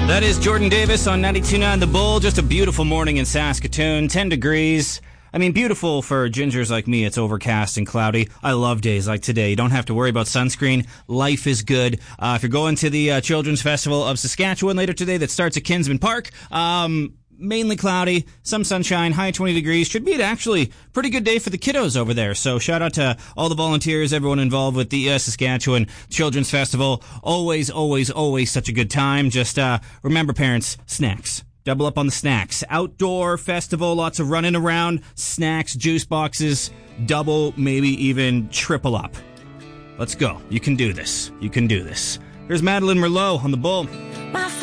That is Jordan Davis on 92.9 The Bull. Just a beautiful morning in Saskatoon. 10 degrees. I mean, beautiful for gingers like me. It's overcast and cloudy. I love days like today. You don't have to worry about sunscreen. Life is good. If you're going to the Children's Festival of Saskatchewan later today that starts at Kinsman Park, mainly cloudy, some sunshine, high 20 degrees. Should be an actually pretty good day for the kiddos over there. So shout out to all the volunteers, everyone involved with the Saskatchewan Children's Festival. Always, always, always such a good time. Just remember, parents, snacks. Double up on the snacks. Outdoor festival, lots of running around, snacks, juice boxes, double, maybe even triple up. Let's go. You can do this. You can do this. Here's Madeline Merlot on The Bull.